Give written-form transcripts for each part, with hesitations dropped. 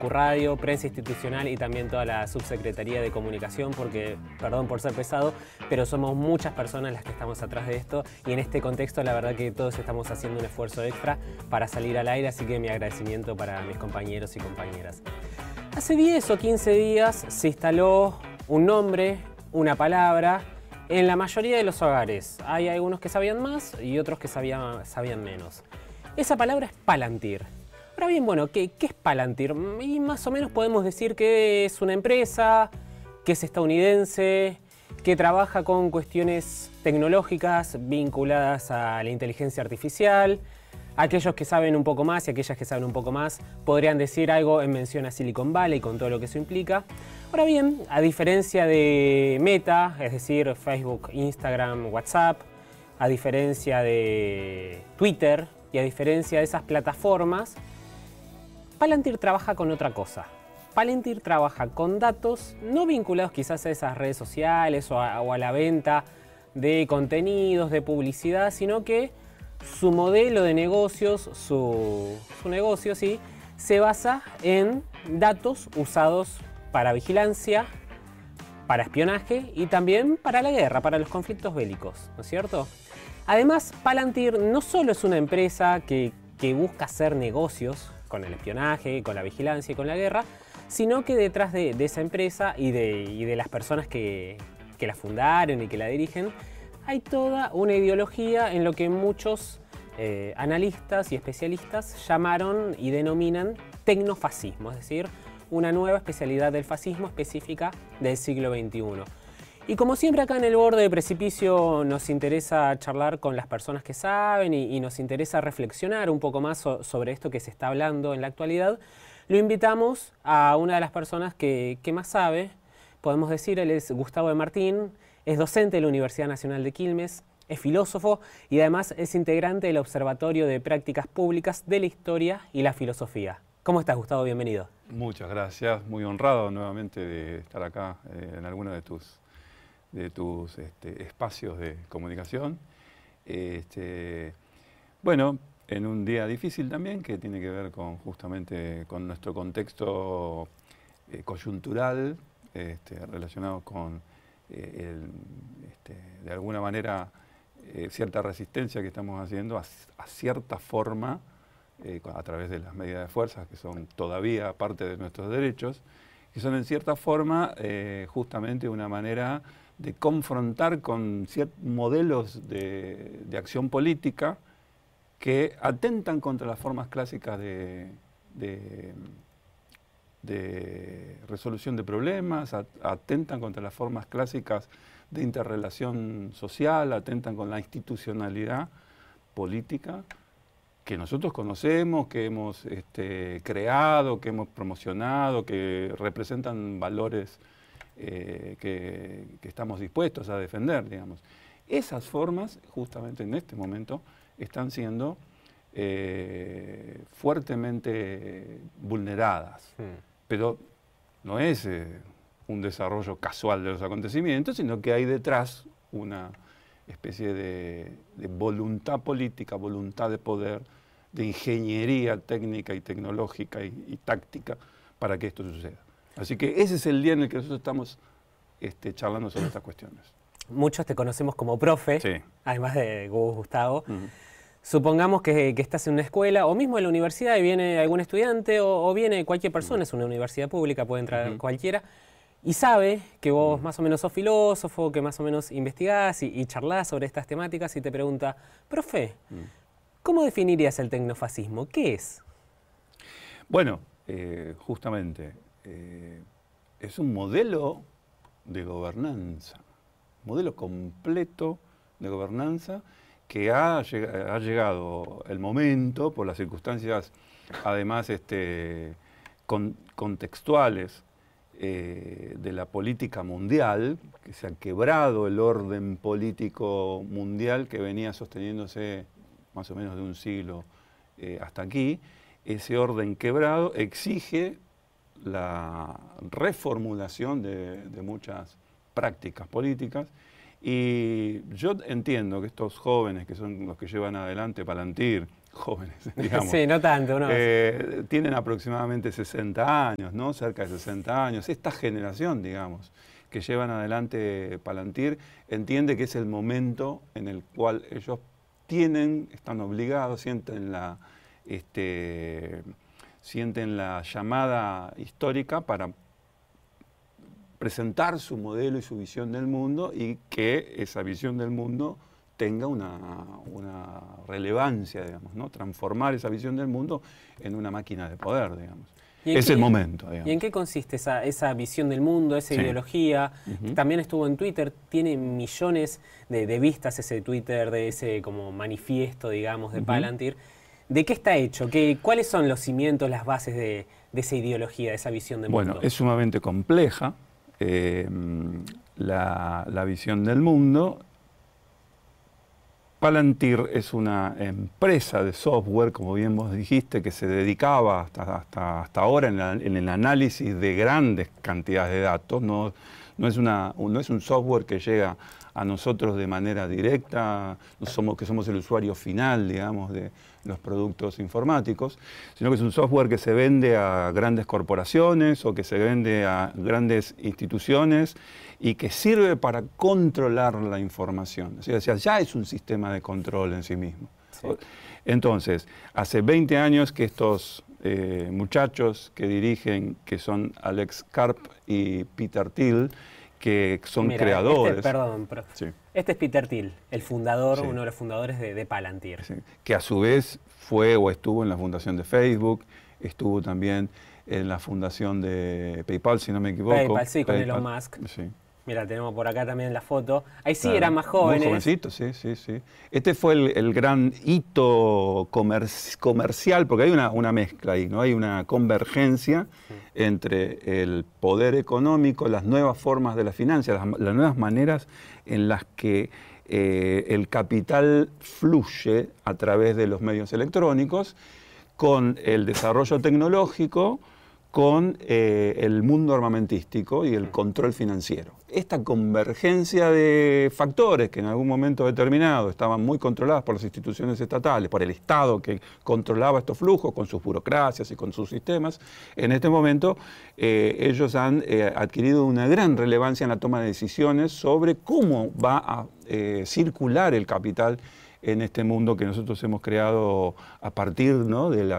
Incurradio, Prensa Institucional y también toda la Subsecretaría de Comunicación, porque, perdón por ser pesado, pero somos muchas personas las que estamos atrás de esto y en este contexto la verdad que todos estamos haciendo un esfuerzo extra para salir al aire, así que mi agradecimiento para mis compañeros y compañeras. Hace 10 o 15 días se instaló un nombre, una palabra, en la mayoría de los hogares. Hay algunos que sabían más y otros que sabían menos. Esa palabra es Palantir. Ahora bien, bueno, ¿qué es Palantir? Y más o menos podemos decir que es una empresa, que es estadounidense, que trabaja con cuestiones tecnológicas vinculadas a la inteligencia artificial. Aquellos que saben un poco más y aquellas que saben un poco más podrían decir algo en mención a Silicon Valley con todo lo que eso implica. Ahora bien, a diferencia de Meta, es decir, Facebook, Instagram, WhatsApp, a diferencia de Twitter y a diferencia de esas plataformas, Palantir trabaja con otra cosa. Palantir trabaja con datos no vinculados quizás a esas redes sociales o a la venta de contenidos, de publicidad, sino que su modelo de negocios, su negocio, sí, se basa en datos usados para vigilancia, para espionaje y también para la guerra, para los conflictos bélicos, ¿no es cierto? Además, Palantir no solo es una empresa que busca hacer negocios con el espionaje, con la vigilancia y con la guerra, sino que detrás de esa empresa y de las personas que la fundaron y que la dirigen, hay toda una ideología en lo que muchos analistas y especialistas llamaron y denominan tecnofascismo, es decir, una nueva especialidad del fascismo específica del siglo XXI. Y como siempre acá en el Borde de Precipicio nos interesa charlar con las personas que saben y nos interesa reflexionar un poco más sobre esto que se está hablando en la actualidad, lo invitamos a una de las personas que más sabe, podemos decir, él es Gustavo de Martín, es docente de la Universidad Nacional de Quilmes, es filósofo y además es integrante del Observatorio de Prácticas Públicas de la Historia y la Filosofía. ¿Cómo estás, Gustavo? Bienvenido. Muchas gracias, muy honrado nuevamente de estar acá en alguno de tus espacios de comunicación. Bueno, en un día difícil también, que tiene que ver justamente con nuestro contexto coyuntural, relacionado con, de alguna manera, cierta resistencia que estamos haciendo a cierta forma, a través de las medidas de fuerza, que son todavía parte de nuestros derechos, que son en cierta forma justamente una manera de confrontar con ciertos modelos de acción política que atentan contra las formas clásicas de resolución de problemas, atentan contra las formas clásicas de interrelación social, atentan con la institucionalidad política que nosotros conocemos, que hemos creado, que hemos promocionado, que representan valores que estamos dispuestos a defender, digamos. Esas formas, justamente en este momento, están siendo fuertemente vulneradas. Pero no es un desarrollo casual de los acontecimientos, sino que hay detrás una especie de voluntad política, voluntad de poder, de ingeniería técnica y tecnológica y táctica para que esto suceda. Así que ese es el día en el que nosotros estamos charlando sobre estas cuestiones. Muchos te conocemos como profe, sí, además de Gustavo. Supongamos que estás en una escuela o mismo en la universidad y viene algún estudiante o viene cualquier persona, es una universidad pública, puede entrar cualquiera, y sabe que vos más o menos sos filósofo, que más o menos investigás y charlás sobre estas temáticas y te pregunta, profe, ¿cómo definirías el tecnofascismo? ¿Qué es? Bueno, justamente es un modelo de gobernanza, modelo completo de gobernanza que ha llegado el momento, por las circunstancias además contextuales de la política mundial, que se ha quebrado el orden político mundial que venía sosteniéndose más o menos de un siglo hasta aquí. Ese orden quebrado exige la reformulación de muchas prácticas políticas. Y yo entiendo que estos jóvenes, que son los que llevan adelante Palantir, jóvenes, digamos. Sí, no tanto, ¿no? Tienen aproximadamente 60 años, ¿no? Cerca de 60 años. Esta generación, digamos, que llevan adelante Palantir, entiende que es el momento en el cual ellos están obligados, sienten la llamada histórica para presentar su modelo y su visión del mundo, y que esa visión del mundo tenga una relevancia, digamos, ¿no? Transformar esa visión del mundo en una máquina de poder, digamos. Es el momento, digamos. ¿Y en qué consiste esa visión del mundo, esa ideología? También estuvo en Twitter, tiene millones de vistas ese Twitter, de ese como manifiesto, digamos, de Palantir. ¿De qué está hecho? ¿Cuáles son los cimientos, las bases de esa ideología, de esa visión del mundo? Bueno, es sumamente compleja la visión del mundo. Palantir es una empresa de software, como bien vos dijiste, que se dedicaba hasta ahora en el análisis de grandes cantidades de datos. No es un software que llega a nosotros de manera directa, que somos el usuario final, digamos, de los productos informáticos, sino que es un software que se vende a grandes corporaciones o que se vende a grandes instituciones y que sirve para controlar la información. O sea, ya es un sistema de control en sí mismo. Sí. Entonces, hace 20 años que estos muchachos que dirigen, que son Alex Karp y Peter Thiel, que son creadores. Este es Peter Thiel, el fundador, uno de los fundadores de Palantir. Sí, que a su vez fue o estuvo en la fundación de Facebook, estuvo también en la fundación de PayPal, si no me equivoco. PayPal, sí, con Elon Musk. Sí. Mira, tenemos por acá también la foto. Ahí sí, eran más jóvenes. Muy jovencitos, sí. Este fue el gran hito comercial, porque hay una mezcla ahí, ¿no? Hay una convergencia entre el poder económico, las nuevas formas de la finanzas, las nuevas maneras en las que el capital fluye a través de los medios electrónicos, con el desarrollo tecnológico, con el mundo armamentístico y el control financiero. Esta convergencia de factores que en algún momento determinado estaban muy controladas por las instituciones estatales, por el Estado que controlaba estos flujos con sus burocracias y con sus sistemas, en este momento ellos han adquirido una gran relevancia en la toma de decisiones sobre cómo va a circular el capital en este mundo que nosotros hemos creado a partir, ¿no?, de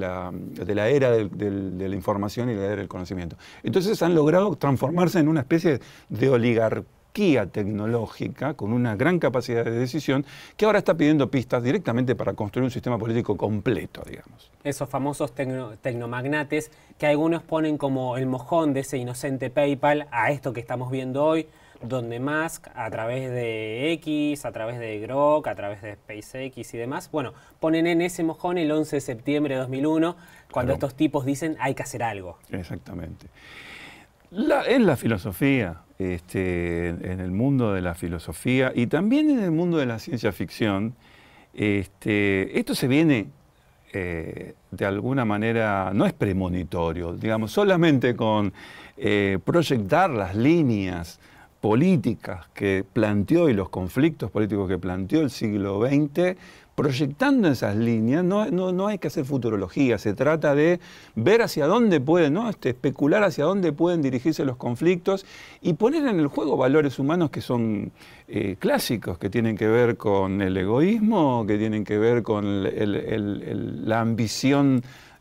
la era de la información y la era del conocimiento. Entonces han logrado transformarse en una especie de oligarquía tecnológica con una gran capacidad de decisión que ahora está pidiendo pistas directamente para construir un sistema político completo, digamos. Esos famosos tecnomagnates que algunos ponen como el mojón de ese inocente PayPal a esto que estamos viendo hoy, donde Musk, a través de X, a través de Grok, a través de SpaceX y demás, bueno, ponen en ese mojón el 11 de septiembre de 2001, cuando estos tipos dicen hay que hacer algo. Exactamente. En la filosofía, en el mundo de la filosofía y también en el mundo de la ciencia ficción, esto se viene de alguna manera, no es premonitorio, digamos, solamente con proyectar las líneas políticas que planteó y los conflictos políticos que planteó el siglo XX, proyectando esas líneas, no hay que hacer futurología, se trata de ver hacia dónde pueden, ¿no?, especular hacia dónde pueden dirigirse los conflictos y poner en el juego valores humanos que son clásicos, que tienen que ver con el egoísmo, que tienen que ver con la ambición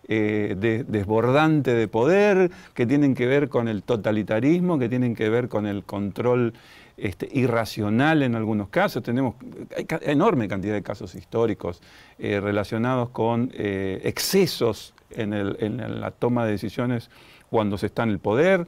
desbordante de poder, que tienen que ver con el totalitarismo, que tienen que ver con el control irracional en algunos casos. Hay enorme cantidad de casos históricos relacionados con excesos en la toma de decisiones cuando se está en el poder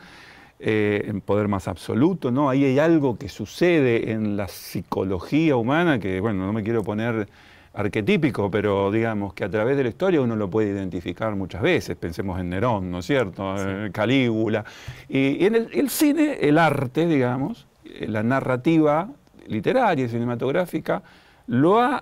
más absoluto, ¿no? Ahí hay algo que sucede en la psicología humana que, bueno, no me quiero poner arquetípico, pero digamos que a través de la historia uno lo puede identificar muchas veces. Pensemos en Nerón, ¿no es cierto? Sí. Calígula. Y en el cine, el arte, digamos, la narrativa literaria y cinematográfica lo ha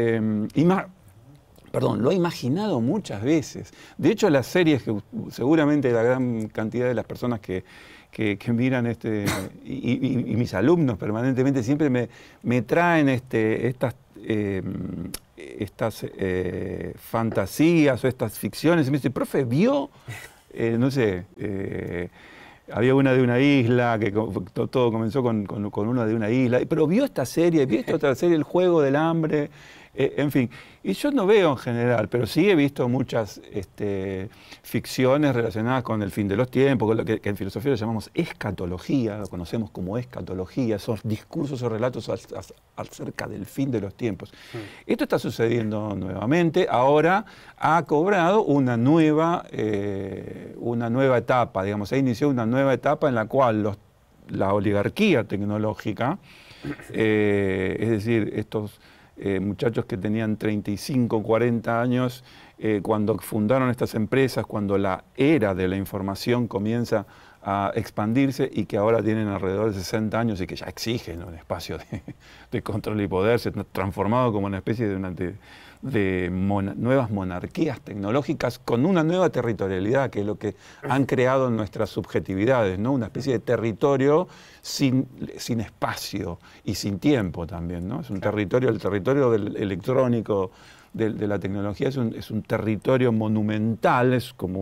imaginado muchas veces. De hecho, las series que seguramente la gran cantidad de las personas que miran y mis alumnos permanentemente siempre me traen estas estas fantasías o estas ficciones. Y me dice, profe, ¿vio? No sé, había una de una isla, que todo comenzó con una de una isla, pero ¿vio esta serie? ¿Vio esta otra serie, El Juego del Hambre? En fin, y yo no veo en general, pero sí he visto muchas ficciones relacionadas con el fin de los tiempos, con lo que en filosofía lo llamamos escatología, lo conocemos como escatología, esos discursos o relatos acerca del fin de los tiempos. Esto está sucediendo nuevamente, ahora ha cobrado una nueva etapa, digamos, se inició una nueva etapa en la cual la oligarquía tecnológica, es decir, estos muchachos que tenían 35, 40 años, cuando fundaron estas empresas, cuando la era de la información comienza a expandirse y que ahora tienen alrededor de 60 años y que ya exigen un espacio de control y poder, se han transformado como una especie de nuevas monarquías tecnológicas con una nueva territorialidad, que es lo que han creado en nuestras subjetividades, ¿no? Una especie de territorio sin espacio y sin tiempo también, ¿no? Es un territorio, el territorio electrónico, de la tecnología es un territorio monumental, es como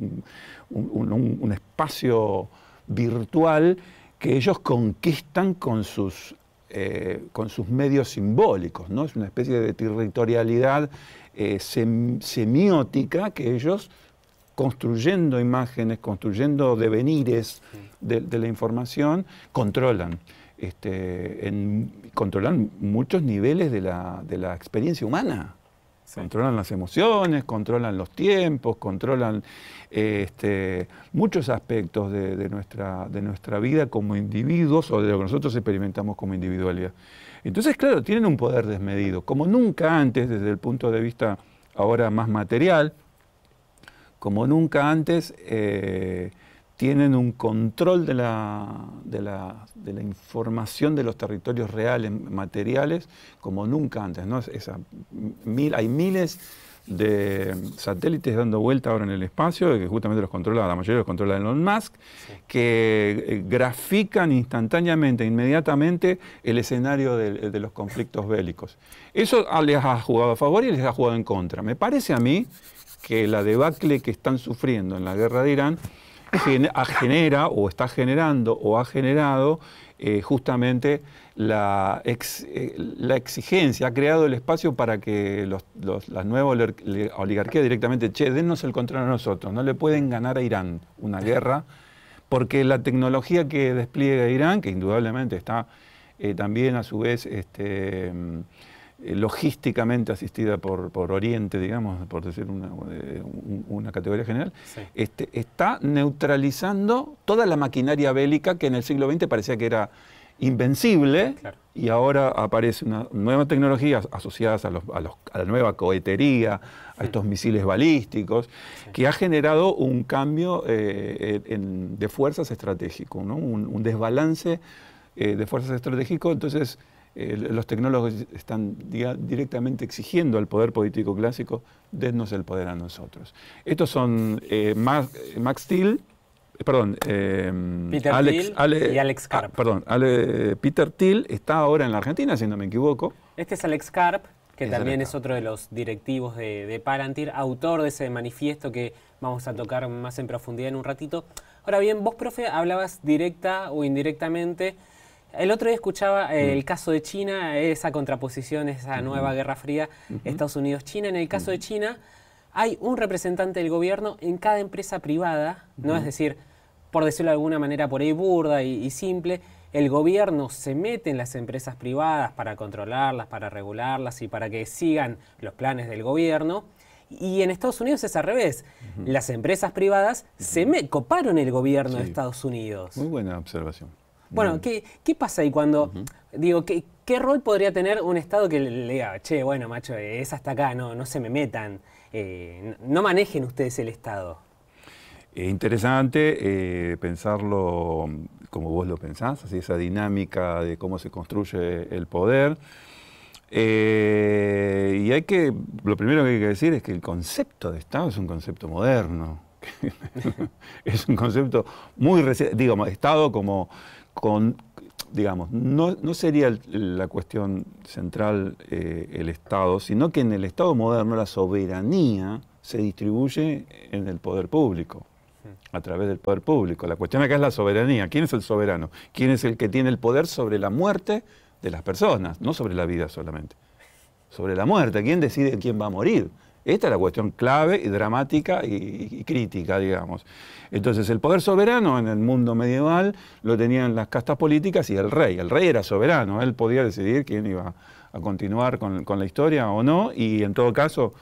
un espacio virtual que ellos conquistan con sus medios simbólicos, ¿no? Es una especie de territorialidad semiótica que ellos, construyendo imágenes, construyendo devenires de la información, controlan. Controlan muchos niveles de la experiencia humana. Sí. Controlan las emociones, controlan los tiempos, controlan muchos aspectos de nuestra vida como individuos o de lo que nosotros experimentamos como individualidad. Entonces, claro, tienen un poder desmedido, como nunca antes, desde el punto de vista ahora más material, como nunca antes tienen un control de la información de los territorios reales, materiales, como nunca antes, ¿no? Hay miles de satélites dando vuelta ahora en el espacio, que justamente la mayoría los controla Elon Musk, sí, que grafican instantáneamente, inmediatamente, el escenario de los conflictos bélicos. Eso les ha jugado a favor y les ha jugado en contra. Me parece a mí que la debacle que están sufriendo en la guerra de Irán genera o está generando o ha generado justamente la exigencia, ha creado el espacio para que las nuevas oligarquías directamente, dennos el control a nosotros, no le pueden ganar a Irán una guerra, porque la tecnología que despliega Irán, que indudablemente está también a su vez logísticamente asistida por Oriente, digamos, por decir una categoría general, sí, está neutralizando toda la maquinaria bélica que en el siglo XX parecía que era invencible, claro, y ahora aparece una nueva tecnología asociada a la nueva cohetería, a estos misiles balísticos, sí, que ha generado un cambio de fuerzas estratégicos, ¿no? Un desbalance de fuerzas estratégicos. Entonces, los tecnólogos están directamente exigiendo al poder político clásico, dennos el poder a nosotros. Estos son Max Thiel, Peter Thiel y Alex Karp. Peter Thiel está ahora en la Argentina, si no me equivoco. Este es Alex Karp, que también es otro de los directivos de Palantir, autor de ese manifiesto que vamos a tocar más en profundidad en un ratito. Ahora bien, vos, profe, hablabas directa o indirectamente. El otro día escuchaba el caso de China, esa contraposición, esa nueva Guerra Fría, Estados Unidos-China. En el caso de China hay un representante del gobierno en cada empresa privada, ¿no? Es decir, por decirlo de alguna manera por ahí burda y simple, el gobierno se mete en las empresas privadas para controlarlas, para regularlas y para que sigan los planes del gobierno. Y en Estados Unidos es al revés. Las empresas privadas coparon el gobierno de Estados Unidos. Muy buena observación. Bueno, ¿qué pasa ahí cuando, digo, qué rol podría tener un Estado que le diga, che, bueno, macho, es hasta acá, no se me metan, no manejen ustedes el Estado? Interesante pensarlo como vos lo pensás, así esa dinámica de cómo se construye el poder. Y lo primero que hay que decir es que el concepto de Estado es un concepto moderno. Es un concepto muy reciente, digamos, Estado digamos, no sería la cuestión central el Estado, sino que en el Estado moderno la soberanía se distribuye en el poder público, a través del poder público. La cuestión acá es la soberanía. ¿Quién es el soberano? ¿Quién es el que tiene el poder sobre la muerte de las personas? No sobre la vida solamente. Sobre la muerte. ¿Quién decide quién va a morir? Esta es la cuestión clave y dramática y crítica, digamos. Entonces, el poder soberano en el mundo medieval lo tenían las castas políticas y el rey. El rey era soberano, él podía decidir quién iba a continuar con la historia o no, y en todo caso,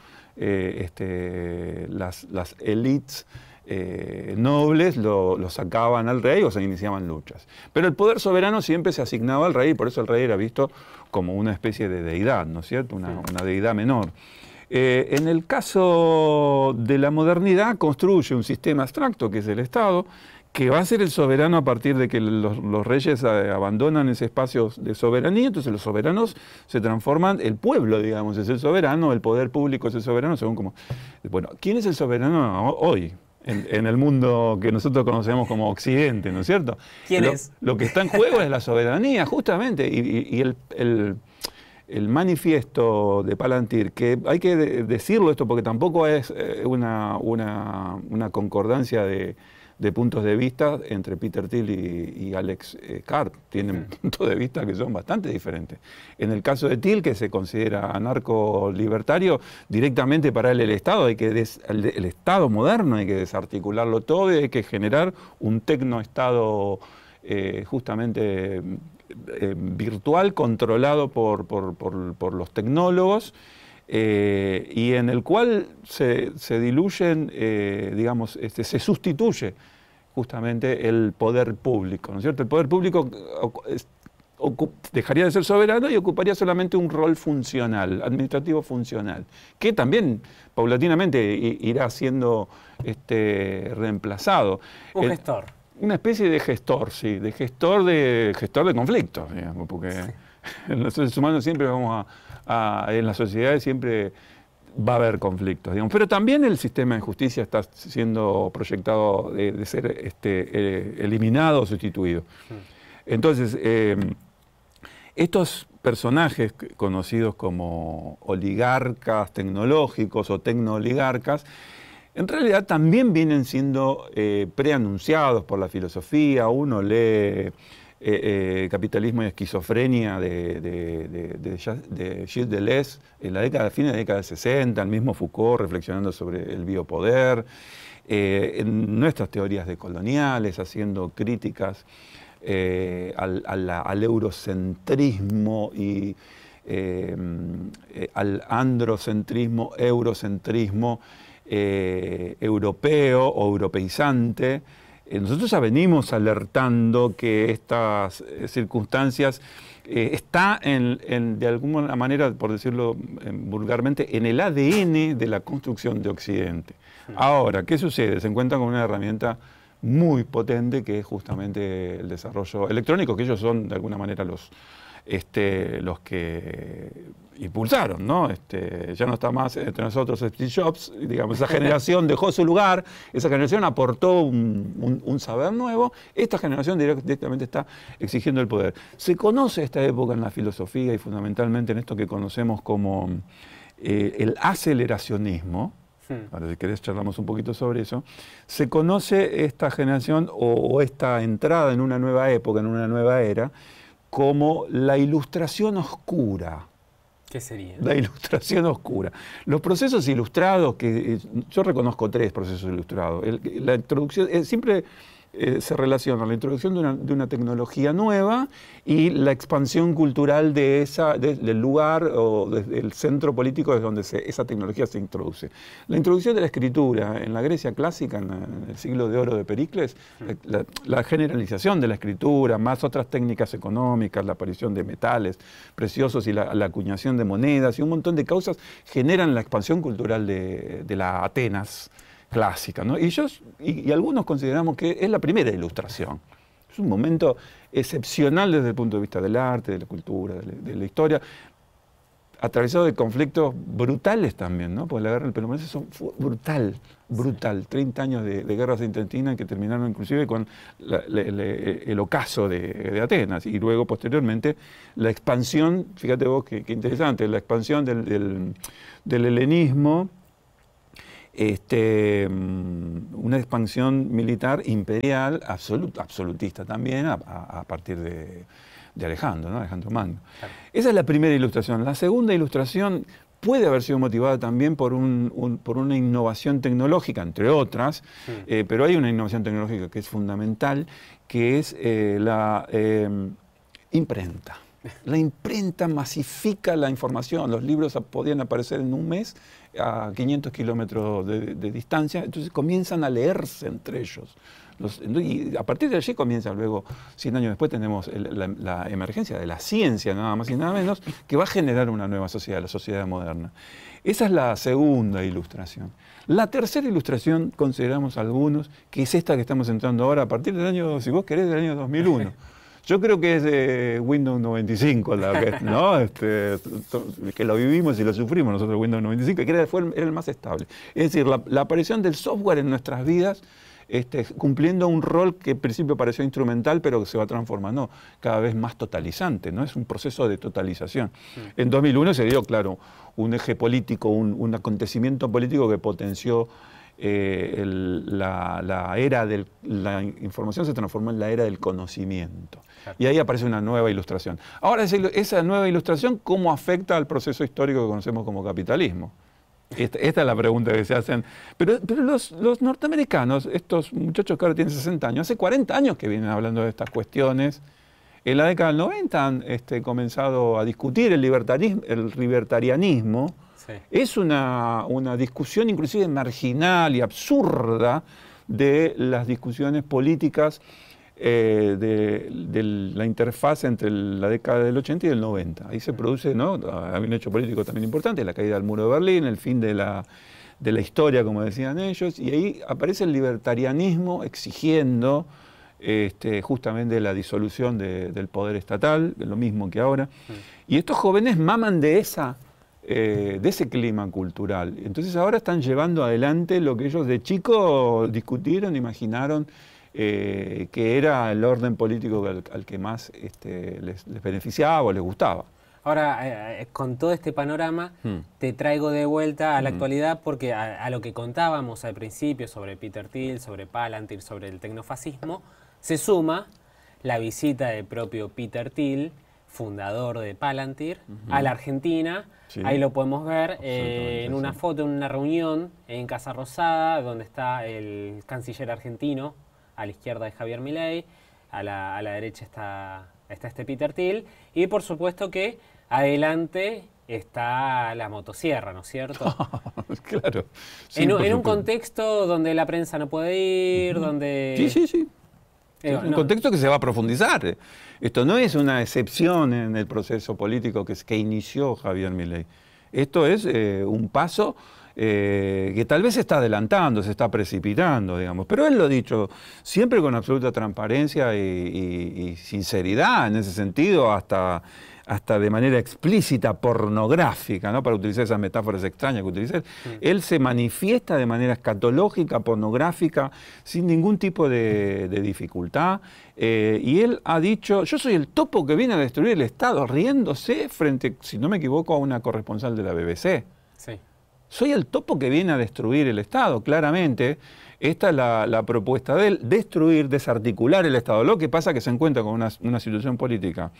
las élites nobles lo sacaban al rey o se iniciaban luchas. Pero el poder soberano siempre se asignaba al rey, y por eso el rey era visto como una especie de deidad, ¿no es cierto? Una deidad menor. En el caso de la modernidad construye un sistema abstracto que es el Estado, que va a ser el soberano a partir de que los reyes abandonan ese espacio de soberanía. Entonces los soberanos se transforman, el pueblo, digamos, es el soberano, el poder público es el soberano, según como... Bueno, ¿quién es el soberano hoy? En el mundo que nosotros conocemos como Occidente, ¿no es cierto? ¿Quién es? Lo que está en juego es la soberanía, justamente, y el manifiesto de Palantir, que hay que decirlo esto porque tampoco es una concordancia de puntos de vista entre Peter Thiel y Alex Karp. Tienen puntos de vista que son bastante diferentes. En el caso de Thiel, que se considera anarco-libertario, directamente para él el Estado, el Estado moderno hay que desarticularlo todo y hay que generar un tecnoestado justamente virtual, controlado por los tecnólogos, y en el cual se diluyen, digamos, se sustituye justamente el poder público, ¿no es cierto? El poder público dejaría de ser soberano y ocuparía solamente un rol funcional, administrativo funcional, que también paulatinamente irá siendo reemplazado. Un gestor. Una especie de gestor, sí, de gestor de conflictos, digamos, porque los seres humanos siempre en las sociedades siempre va a haber conflictos, digamos. Pero también el sistema de justicia está siendo proyectado de ser eliminado o sustituido. Entonces, estos personajes conocidos como oligarcas tecnológicos o tecnooligarcas, en realidad también vienen siendo preanunciados por la filosofía. Uno lee Capitalismo y Esquizofrenia de Gilles Deleuze en la fin de la década del 60, el mismo Foucault reflexionando sobre el biopoder, en nuestras teorías decoloniales, haciendo críticas al eurocentrismo y al androcentrismo, eurocentrismo, europeo o europeizante. Nosotros ya venimos alertando que estas circunstancias está de alguna manera, por decirlo vulgarmente, en el ADN de la construcción de Occidente. Ahora, ¿qué sucede? Se encuentran con una herramienta muy potente que es justamente el desarrollo electrónico, que ellos son de alguna manera los que impulsaron, ¿no? Ya no está más entre nosotros Steve Jobs, digamos, esa generación dejó su lugar, esa generación aportó un saber nuevo, esta generación directamente está exigiendo el poder. Se conoce esta época en la filosofía y fundamentalmente en esto que conocemos como el aceleracionismo. Ahora, si querés charlamos un poquito sobre eso. Se conoce esta generación o esta entrada en una nueva época, en una nueva era, como la ilustración oscura. ¿Qué sería? La ilustración oscura. Los procesos ilustrados, que yo reconozco 3 procesos ilustrados. La introducción, siempre se relaciona la introducción de una tecnología nueva y la expansión cultural del lugar o del centro político desde donde esa tecnología se introduce. La introducción de la escritura en la Grecia clásica, en el siglo de oro de Pericles, la generalización de la escritura, más otras técnicas económicas, la aparición de metales preciosos y la acuñación de monedas y un montón de causas generan la expansión cultural de la Atenas clásica, ¿no? Y algunos consideramos que es la primera ilustración. Es un momento excepcional desde el punto de vista del arte, de la cultura, de la historia. atravesado de conflictos brutales también, ¿no? Porque la guerra del Peloponeso fue brutal, brutal. 30 años de guerras intestinas que terminaron inclusive con el ocaso de Atenas y luego posteriormente la expansión, fíjate vos qué interesante, la expansión del helenismo, una expansión militar imperial absolutista también a partir de Alejandro, ¿no? Alejandro Magno. Claro. Esa es la primera ilustración. La segunda ilustración puede haber sido motivada también por una innovación tecnológica, entre otras, pero hay una innovación tecnológica que es fundamental, que es la imprenta. La imprenta masifica la información. Los libros podían aparecer en un mes a 500 kilómetros de distancia, entonces comienzan a leerse entre ellos. Y a partir de allí comienza luego, 100 años después, tenemos la emergencia de la ciencia, nada más y nada menos, que va a generar una nueva sociedad, la sociedad moderna. Esa es la segunda ilustración. La tercera ilustración, consideramos algunos, que es esta que estamos entrando ahora, a partir del año, si vos querés, del año 2001. Yo creo que es de Windows 95, ¿no? Que lo vivimos y lo sufrimos nosotros, Windows 95, que era el más estable. Es decir, la aparición del software en nuestras vidas, cumpliendo un rol que al principio pareció instrumental, pero que se va transformando cada vez más totalizante, ¿no? Es un proceso de totalización. En 2001 se dio, claro, un eje político, un acontecimiento político que potenció la era de la información, se transformó en la era del conocimiento. Claro. Y ahí aparece una nueva ilustración. Ahora, esa nueva ilustración, ¿cómo afecta al proceso histórico que conocemos como capitalismo? Esta es la pregunta que se hacen. Pero los norteamericanos, estos muchachos que ahora tienen 60 años, hace 40 años que vienen hablando de estas cuestiones. En la década del 90 han comenzado a discutir el libertarianismo. Sí. Es una discusión inclusive marginal y absurda de las discusiones políticas de la interfaz entre la década del 80 y del 90. Ahí se produce, ¿no? Hay un hecho político también importante, la caída del muro de Berlín, el fin de la historia, como decían ellos, y ahí aparece el libertarianismo exigiendo justamente la disolución del poder estatal, lo mismo que ahora. Y estos jóvenes maman de ese clima cultural. Entonces ahora están llevando adelante lo que ellos de chicos discutieron, imaginaron, que era el orden político al que más les beneficiaba o les gustaba. Ahora, con todo este panorama, te traigo de vuelta a la actualidad porque a lo que contábamos al principio sobre Peter Thiel, sobre Palantir, sobre el tecnofascismo, se suma la visita del propio Peter Thiel, fundador de Palantir, a la Argentina. Sí. Ahí lo podemos ver en una foto, en una reunión en Casa Rosada, donde está el canciller argentino. A la izquierda de Javier Milei, a la derecha está Peter Thiel, y por supuesto que adelante está la motosierra, ¿no es cierto? Claro. Sí, en un contexto donde la prensa no puede ir, donde... Sí. Un contexto que se va a profundizar. Esto no es una excepción en el proceso político que inició Javier Milei. Esto es un paso que tal vez se está adelantando, se está precipitando, digamos. Pero él lo ha dicho siempre con absoluta transparencia y sinceridad en ese sentido, hasta de manera explícita, pornográfica, ¿no? Para utilizar esas metáforas extrañas que utilicé. Él se manifiesta de manera escatológica, pornográfica, sin ningún tipo de dificultad. Y él ha dicho, yo soy el topo que viene a destruir el Estado, riéndose frente, si no me equivoco, a una corresponsal de la BBC. Sí. Soy el topo que viene a destruir el Estado, claramente. Esta es la propuesta de él, destruir, desarticular el Estado. Lo que pasa es que se encuentra con una situación política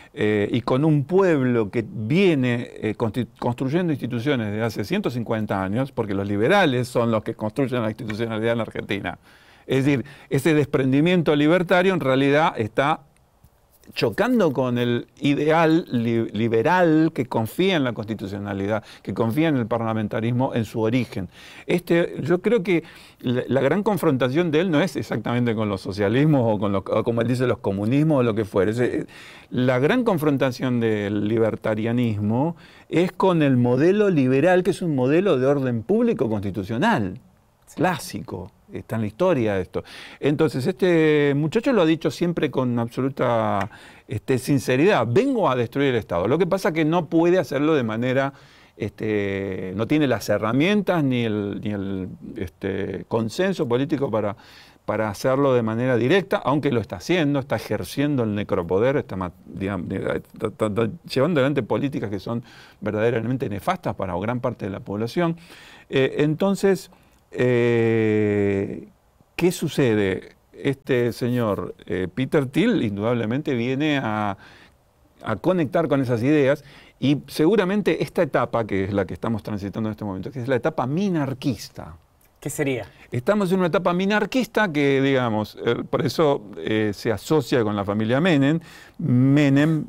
y con un pueblo que viene construyendo instituciones desde hace 150 años, porque los liberales son los que construyen la institucionalidad en la Argentina. Es decir, ese desprendimiento libertario en realidad está chocando con el ideal liberal que confía en la constitucionalidad, que confía en el parlamentarismo en su origen. Yo creo que la gran confrontación de él no es exactamente con los socialismos o como él dice, los comunismos o lo que fuere. La gran confrontación del libertarianismo es con el modelo liberal, que es un modelo de orden público constitucional, clásico. está en la historia esto. Entonces, este muchacho lo ha dicho siempre con absoluta sinceridad, vengo a destruir el Estado. Lo que pasa es que no puede hacerlo de manera, no tiene las herramientas ni el consenso político para hacerlo de manera directa, aunque lo está haciendo, está ejerciendo el necropoder, está llevando adelante políticas que son verdaderamente nefastas para gran parte de la población. Entonces, ¿qué sucede? Este señor Peter Thiel indudablemente viene a conectar con esas ideas y seguramente esta etapa, que es la que estamos transitando en este momento, que es la etapa minarquista. ¿Qué sería? Estamos en una etapa minarquista que, digamos, por eso se asocia con la familia Menem. Menem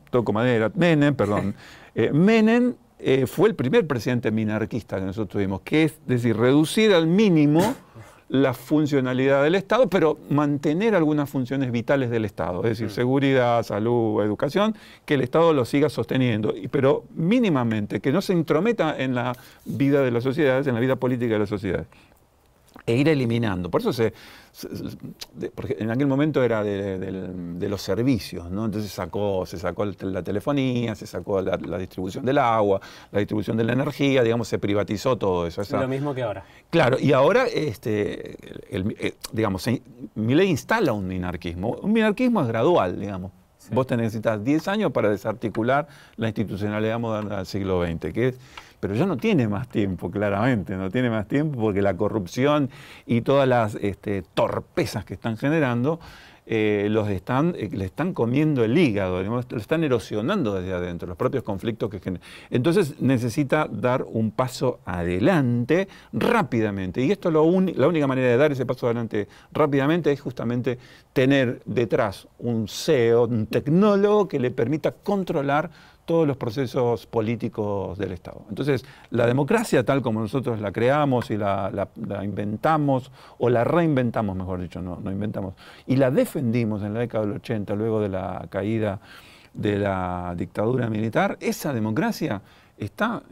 fue el primer presidente minarquista que nosotros tuvimos, que es decir, reducir al mínimo la funcionalidad del Estado, pero mantener algunas funciones vitales del Estado, es decir, seguridad, salud, educación, que el Estado lo siga sosteniendo, pero mínimamente, que no se intrometa en la vida de las sociedades, en la vida política de las sociedades. E ir eliminando. Por eso porque en aquel momento era de los servicios, ¿no? Entonces se sacó la telefonía, se sacó la distribución del agua, la distribución de la energía, digamos, se privatizó todo eso. Lo mismo que ahora. Claro, y ahora, digamos, Milei instala un minarquismo. Un minarquismo es gradual, digamos. Sí. Vos te necesitas 10 años para desarticular la institucionalidad moderna del siglo XX, pero ya no tiene más tiempo, claramente, no tiene más tiempo porque la corrupción y todas las torpezas que están generando le están comiendo el hígado, lo están erosionando desde adentro, los propios conflictos que generan. Entonces necesita dar un paso adelante rápidamente. Y esto la única manera de dar ese paso adelante rápidamente es justamente tener detrás un CEO, un tecnólogo que le permita controlar todos los procesos políticos del Estado. Entonces, la democracia, tal como nosotros la creamos y la inventamos, o la reinventamos, mejor dicho, no inventamos, y la defendimos en la década del 80, luego de la caída de la dictadura militar, esa democracia está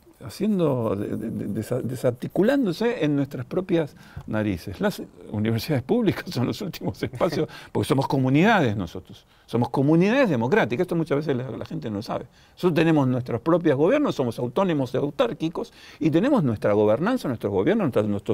desarticulándose en nuestras propias narices. Las universidades públicas son los últimos espacios, porque somos comunidades nosotros, somos comunidades democráticas, esto muchas veces la gente no lo sabe. Nosotros tenemos nuestros propios gobiernos, somos autónomos y autárquicos, y tenemos nuestra gobernanza, nuestros gobiernos,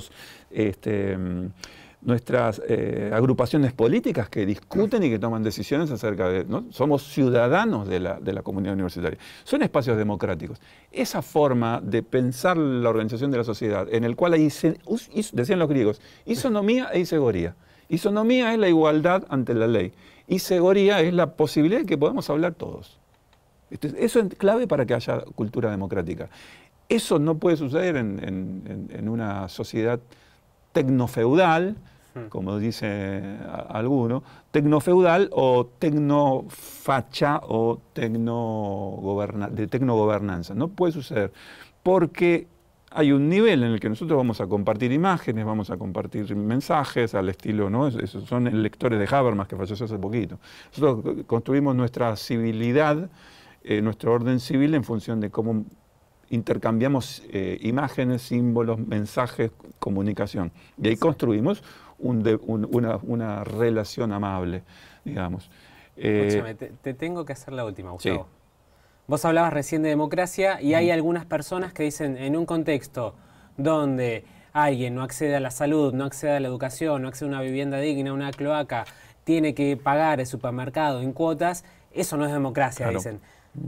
nuestras agrupaciones políticas que discuten y que toman decisiones acerca de, ¿no? Somos ciudadanos de la comunidad universitaria. Son espacios democráticos. Esa forma de pensar la organización de la sociedad, en el cual decían los griegos, isonomía e isegoría. Isonomía es la igualdad ante la ley. Isegoría es la posibilidad de que podamos hablar todos. Eso es clave para que haya cultura democrática. Eso no puede suceder en una sociedad tecnofeudal, como dice alguno, tecnofeudal o tecnofacha o de tecnogobernanza. No puede suceder, porque hay un nivel en el que nosotros vamos a compartir imágenes, vamos a compartir mensajes al estilo, ¿no? Esos son lectores de Habermas, que falleció hace poquito. Nosotros construimos nuestra civilidad, nuestro orden civil en función de cómo intercambiamos imágenes, símbolos, mensajes, comunicación. Y ahí construimos una relación amable, digamos. Escúchame, te tengo que hacer la última, Gustavo. Sí. Vos hablabas recién de democracia y hay algunas personas que dicen, en un contexto donde alguien no accede a la salud, no accede a la educación, no accede a una vivienda digna, una cloaca, tiene que pagar el supermercado en cuotas, eso no es democracia, claro. Dicen.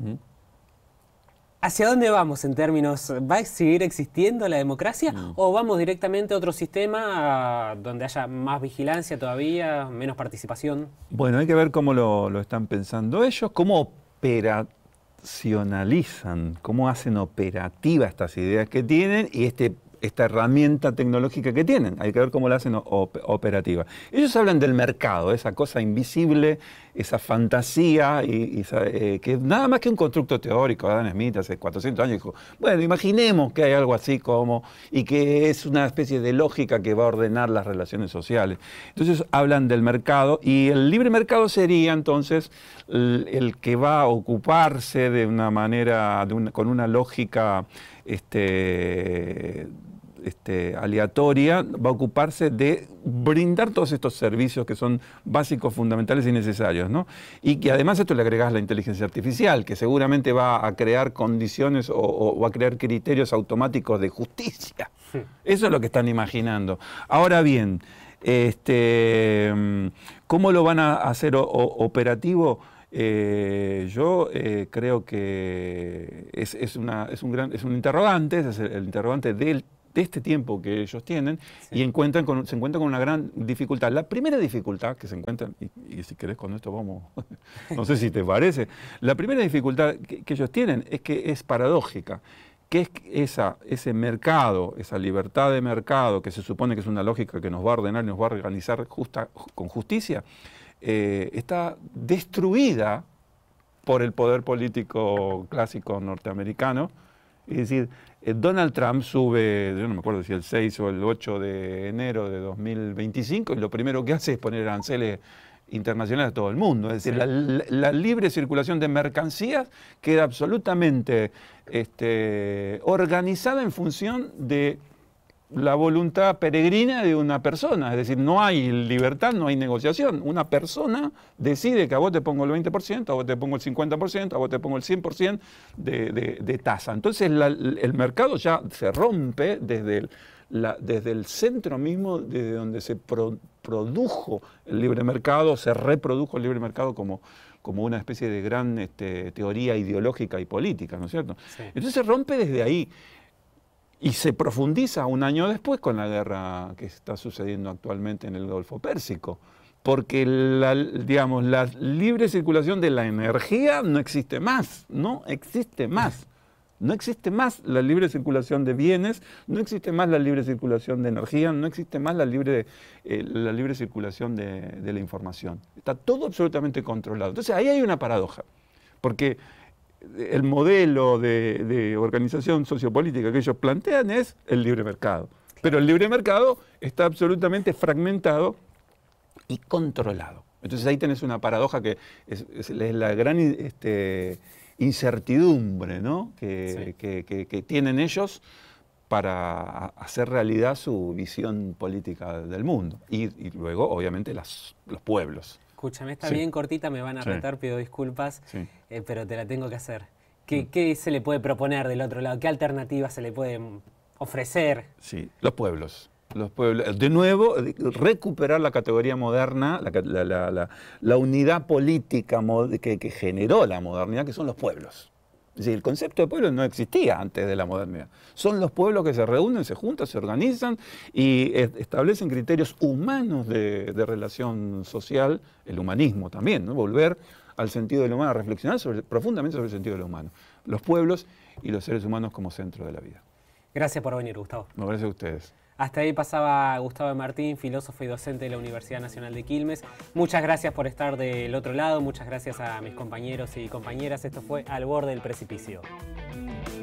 ¿Hacia dónde vamos en términos, va a seguir existiendo la democracia o vamos directamente a otro sistema donde haya más vigilancia todavía, menos participación? Bueno, hay que ver cómo lo están pensando ellos, cómo operacionalizan, cómo hacen operativas estas ideas que tienen y esta herramienta tecnológica que tienen. Hay que ver cómo la hacen operativa. Ellos hablan del mercado, esa cosa invisible, esa fantasía, que es nada más que un constructo teórico. Adam Smith hace 400 años dijo, bueno, imaginemos que hay algo así como, y que es una especie de lógica que va a ordenar las relaciones sociales. Entonces hablan del mercado, y el libre mercado sería entonces el que va a ocuparse de una manera, con una lógica aleatoria, va a ocuparse de brindar todos estos servicios que son básicos, fundamentales y necesarios, ¿no? Y que además esto le agregás la inteligencia artificial, que seguramente va a crear condiciones o va a crear criterios automáticos de justicia. Sí. Eso es lo que están imaginando. Ahora bien, ¿cómo lo van a hacer operativo? Yo creo que es un interrogante, es el interrogante de este tiempo que ellos tienen, sí. Y se encuentran con una gran dificultad. La primera dificultad que se encuentran, y si querés con esto vamos, no sé si te parece, la primera dificultad que ellos tienen es que es paradójica, que es ese mercado, esa libertad de mercado, que se supone que es una lógica que nos va a ordenar y nos va a organizar con justicia, está destruida por el poder político clásico norteamericano. Es decir, Donald Trump sube, yo no me acuerdo si el 6 o el 8 de enero de 2025, y lo primero que hace es poner aranceles internacionales a todo el mundo. Es decir, sí. la libre circulación de mercancías queda absolutamente organizada en función de la voluntad peregrina de una persona. Es decir, no hay libertad, no hay negociación. Una persona decide que a vos te pongo el 20%, a vos te pongo el 50%, a vos te pongo el 100% de tasa. Entonces el mercado ya se rompe desde el centro mismo, desde donde se produjo el libre mercado, se reprodujo el libre mercado como una especie de gran teoría ideológica y política, ¿no es cierto? Sí. Entonces se rompe desde ahí. Y se profundiza un año después con la guerra que está sucediendo actualmente en el Golfo Pérsico, porque la libre circulación de la energía no existe más, no existe más. No existe más la libre circulación de bienes, no existe más la libre circulación de energía, no existe más la libre circulación de la información. Está todo absolutamente controlado. Entonces ahí hay una paradoja, porque el modelo de organización sociopolítica que ellos plantean es el libre mercado. Pero el libre mercado está absolutamente fragmentado y controlado. Entonces ahí tenés una paradoja que es la gran incertidumbre, ¿no? que tienen ellos para hacer realidad su visión política del mundo. Y luego, obviamente, los pueblos. Escúchame, está bien cortita, me van a retar, pido disculpas, pero te la tengo que hacer. ¿Qué se le puede proponer del otro lado? ¿Qué alternativas se le puede ofrecer? Sí, los pueblos. De nuevo, recuperar la categoría moderna, la unidad política que generó la modernidad, que son los pueblos. Es decir, el concepto de pueblo no existía antes de la modernidad. Son los pueblos que se reúnen, se juntan, se organizan y establecen criterios humanos de relación social, el humanismo también, ¿no? Volver al sentido del humano, a reflexionar profundamente sobre el sentido del humano. Los pueblos y los seres humanos como centro de la vida. Gracias por venir, Gustavo. No, gracias a ustedes. Hasta ahí pasaba Gustavo Martín, filósofo y docente de la Universidad Nacional de Quilmes. Muchas gracias por estar del otro lado, muchas gracias a mis compañeros y compañeras. Esto fue Al Borde del Precipicio.